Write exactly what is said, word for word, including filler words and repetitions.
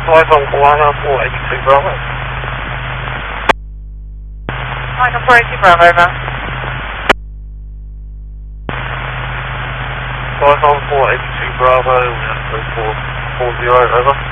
five one one four eighty-two Bravo. Mike four eighty-two Bravo, over. five one four eighty-two Bravo, we have three four four zero, over.